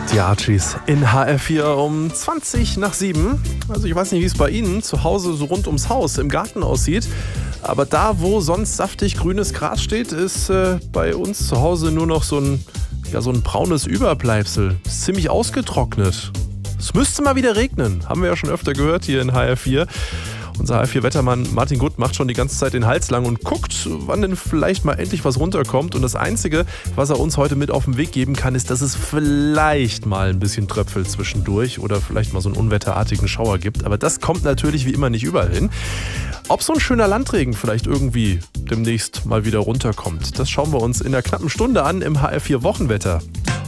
Die Archies in HR4 um 20 nach 7. Also ich weiß nicht, wie es bei Ihnen zu Hause so rund ums Haus im Garten aussieht. Aber da, wo sonst saftig grünes Gras steht, ist bei uns zu Hause nur noch so ein braunes Überbleibsel. Ist ziemlich ausgetrocknet. Es müsste mal wieder regnen. Haben wir ja schon öfter gehört hier in HR4. Unser HR4-Wettermann Martin Gutt macht schon die ganze Zeit den Hals lang und guckt, wann denn vielleicht mal endlich was runterkommt. Und das Einzige, was er uns heute mit auf den Weg geben kann, ist, dass es vielleicht mal ein bisschen tröpfelt zwischendurch oder vielleicht mal so einen unwetterartigen Schauer gibt. Aber das kommt natürlich wie immer nicht überall hin. Ob so ein schöner Landregen vielleicht irgendwie demnächst mal wieder runterkommt, das schauen wir uns in einer knappen Stunde an im HR4-Wochenwetter.